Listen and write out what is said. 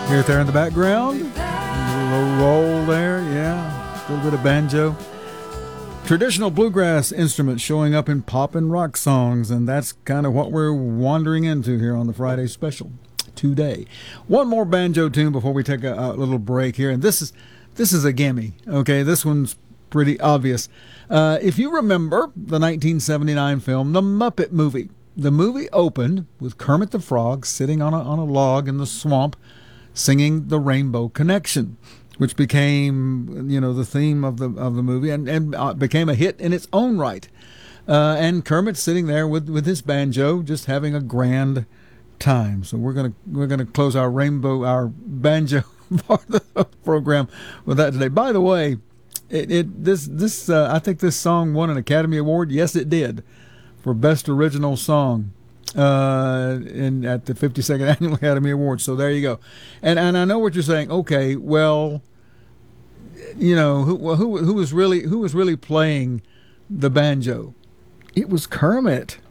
Hear it there in the background. A little roll there, yeah. A little bit of banjo. Traditional bluegrass instruments showing up in pop and rock songs, and that's kind of what we're wandering into here on the Friday special today. One more banjo tune before we take a little break here, and this is a gimme. Okay, this one's pretty obvious. If you remember the 1979 film The Muppet Movie, the movie opened with Kermit the Frog sitting on a log in the swamp, singing The Rainbow Connection, which became, the theme of the movie and became a hit in its own right. And Kermit's sitting there with his banjo, just having a grand time. So we're gonna close our banjo part of the program with that today. By the way, I think this song won an Academy Award. Yes, it did, for Best Original Song. At the 52nd Annual Academy Awards. So there you go. And I know what you're saying. Okay, well, who was really playing the banjo? It was Kermit.